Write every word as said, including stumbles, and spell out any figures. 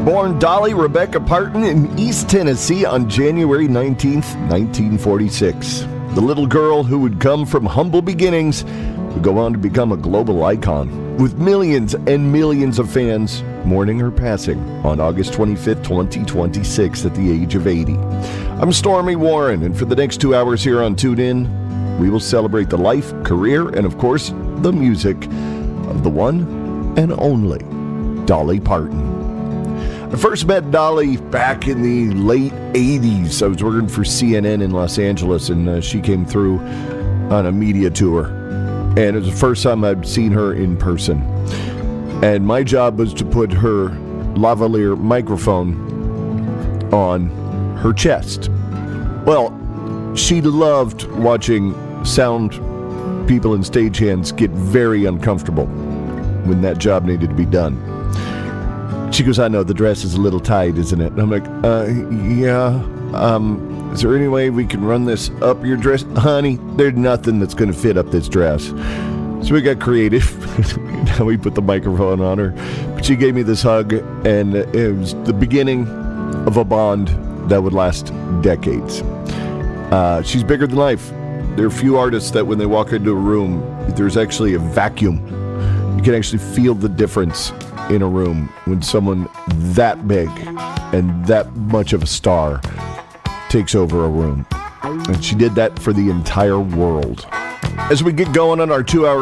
born Dolly Rebecca Parton in East Tennessee on January nineteenth, nineteen forty-six. The little girl who would come from humble beginnings would go on to become a global icon, with millions and millions of fans mourning her passing on August twenty-fifth, twenty twenty-six at the age of eighty. I'm Stormy Warren, and for the next two hours here on Tune In, we will celebrate the life, career, and of course, the music of the one and only Dolly Parton. I first met Dolly back in the late eighties. I was working for C N N in Los Angeles, and uh, she came through on a media tour. And it was the first time I'd seen her in person. And my job was to put her lavalier microphone on her chest. Well, she loved watching sound people and stagehands get very uncomfortable when that job needed to be done. She goes, I know, the dress is a little tight, isn't it? And I'm like, uh, yeah. Um, is there any way we can run this up your dress? Honey, there's nothing that's going to fit up this dress. So we got creative. Now we put the microphone on her. But she gave me this hug, and it was the beginning of a bond that would last decades. Uh, she's bigger than life. There are few artists that when they walk into a room, there's actually a vacuum. You can actually feel the difference in a room when someone that big and that much of a star takes over a room. And she did that for the entire world. As we get going on our two-hour